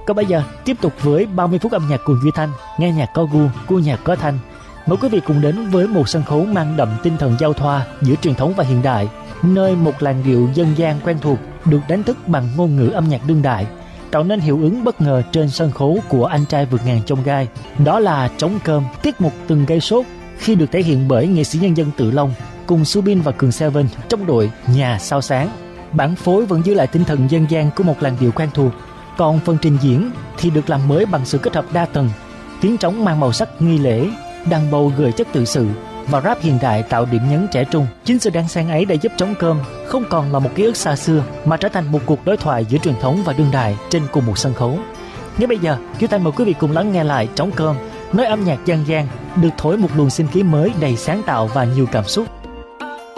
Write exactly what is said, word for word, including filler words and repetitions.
Còn bây giờ tiếp tục với ba mươi phút âm nhạc cùng Duy Thanh, nghe nhạc có gu, gu nhạc có thanh. Mời quý vị cùng đến với một sân khấu mang đậm tinh thần giao thoa giữa truyền thống và hiện đại, nơi một làn điệu dân gian quen thuộc được đánh thức bằng ngôn ngữ âm nhạc đương đại, tạo nên hiệu ứng bất ngờ trên sân khấu của Anh Trai Vượt Ngàn Chông Gai. Đó là Trống Cơm, tiết mục từng gây sốt khi được thể hiện bởi nghệ sĩ nhân dân Tự Long cùng Subin và Cường Seven trong đội Nhà Sao Sáng. Bản phối vẫn giữ lại tinh thần dân gian của một làn điệu quen thuộc, còn phần trình diễn thì được làm mới bằng sự kết hợp đa tầng. Tiếng trống mang màu sắc nghi lễ, đàn bầu gợi chất tự sự và rap hiện đại tạo điểm nhấn trẻ trung. Chính sự đan xen ấy đã giúp Trống Cơm không còn là một ký ức xa xưa mà trở thành một cuộc đối thoại giữa truyền thống và đương đại trên cùng một sân khấu. Ngay bây giờ, Kiều Thanh mời quý vị cùng lắng nghe lại Trống Cơm, nơi âm nhạc dân gian được thổi một luồng sinh khí mới đầy sáng tạo và nhiều cảm xúc.